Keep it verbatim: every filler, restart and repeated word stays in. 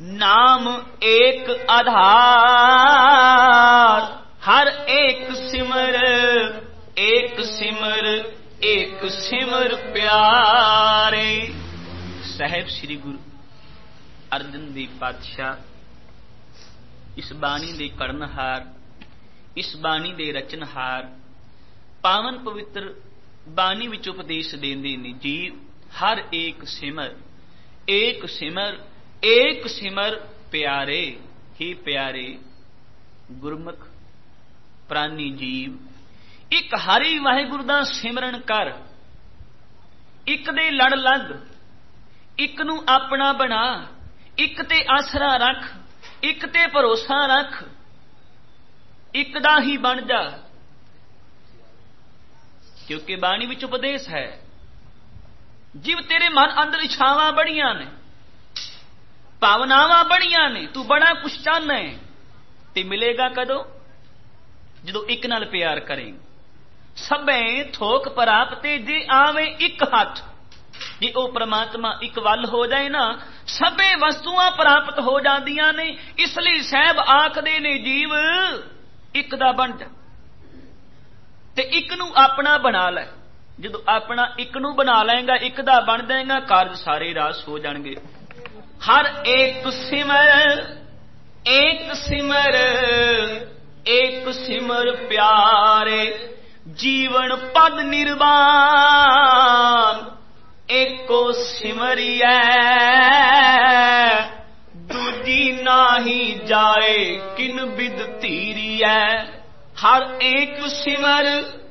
नाम एक आधार, हर एक सिमर एक सिमर एक सिमर प्यारे। साहिब श्री गुरु अर्जन देव पातशाह इस बाणी दे कड़नहार, इस बाणी दे रचनहार, पावन पवित्र बाणी विच उपदेश देंदे ने। जीव हर एक सिमर एक सिमर एक सिमर प्यारे। ही प्यारे गुरमुख प्राणी जीव, एक हरि वाहिगुरु दा सिमरन कर, एक दे लड़ लग, एक नू अपना बना, एक ते आसरा रख, एक ते भरोसा रख, एक दा ही बन जा। क्योंकि बाणी विच उपदेश है। जिव तेरे मन अंदर इच्छावां बड़ियां ने, भावनावां बड़ियां ने, तू बड़ा कुछ चाहना है, ते मिलेगा कदों? जदों एक नाल प्यार करें। सबे थोक प्राप्ते जे आवे एक हथ, जे ओ परमात्मा एक वल हो जाए ना, सबे वस्तुआं प्राप्त हो जांदियां ने। इसलिए साहब आखदे ने जीव एक दा बन जा ते एक नू अपना बना लै। जदों अपना एक नू बना लेगा, एक दा बन जाएगा, कारज सारे रास हो जाएंगे। हर एक सिमर एक सिमर एक सिमर प्यारे। जीवन पद निर्वाण एको सिमरिए, दूजी नाही जाए किन बिद धीरिए। हर एक सिमर